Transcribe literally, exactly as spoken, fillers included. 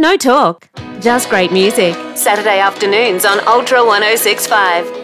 No talk, just great music. Saturday afternoons on Ultra ten sixty-five.